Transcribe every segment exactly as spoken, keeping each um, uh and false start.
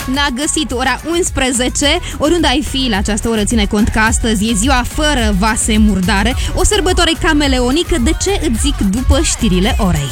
N-a găsit ora unsprezece. Oriunde ai fi la această oră, ține cont că astăzi e ziua fără vase murdare, o sărbătoare cameleonică. De ce îți zic după știrile orei.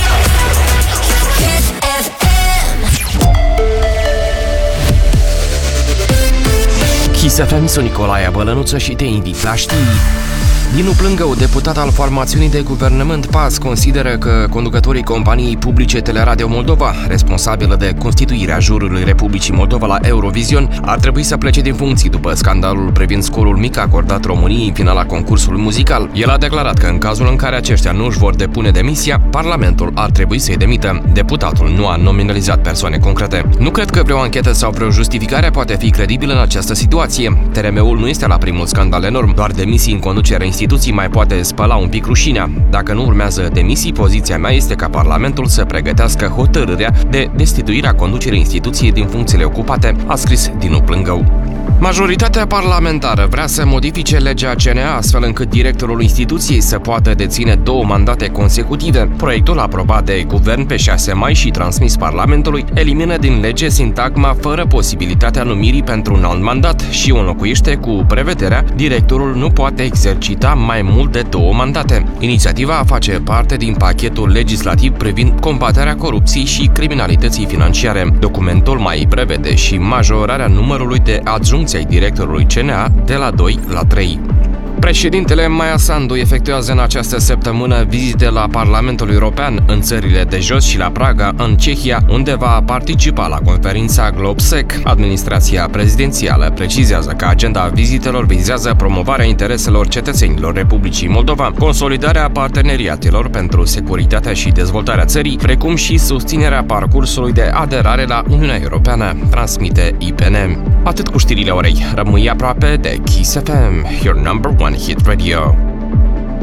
Kiss F M, sunt Nicolae Bălănuță și te invit la știri. Dinu Plângău, deputat al formațiunii de guvernământ P A S, consideră că conducătorii companiei publice Teleradio Moldova, responsabilă de constituirea jurului Republicii Moldova la Eurovision, ar trebui să plece din funcții după scandalul privind scorul mic acordat României în finala concursului muzical. El a declarat că în cazul în care aceștia nu își vor depune demisia, Parlamentul ar trebui să-i demită. Deputatul nu a nominalizat persoane concrete. Nu cred că vreo anchetă sau vreo justificare poate fi credibilă în această situație. T R M-ul nu este la primul scandal enorm, doar demisii în conducerea instituții mai poate spăla un pic rușinea. Dacă nu urmează demisii, poziția mea este ca Parlamentul să pregătească hotărârea de destituire a conducerii instituției din funcțiile ocupate, a scris Dinu Plângău. Majoritatea parlamentară vrea să modifice legea C N A astfel încât directorul instituției să poată deține două mandate consecutive. Proiectul aprobat de guvern pe șase mai și transmis Parlamentului elimină din lege sintagma fără posibilitatea numirii pentru un alt mandat și o înlocuiește cu prevederea directorul nu poate exercita mai mult de două mandate. Inițiativa face parte din pachetul legislativ privind combaterea corupției și criminalității financiare. Documentul mai prevede și majorarea numărului de adjuncți ai directorului C N A de la doi la trei. Președintele Maia Sandu efectuează în această săptămână vizite la Parlamentul European în țările de jos și la Praga, în Cehia, unde va participa la conferința GlobSec. Administrația prezidențială precizează că agenda vizitelor vizează promovarea intereselor cetățenilor Republicii Moldova, consolidarea parteneriatelor pentru securitatea și dezvoltarea țării, precum și susținerea parcursului de aderare la Uniunea Europeană, transmite I P N. Atât cu știrile orei. Rămâi aproape de Kiss F M, your number one hit radio.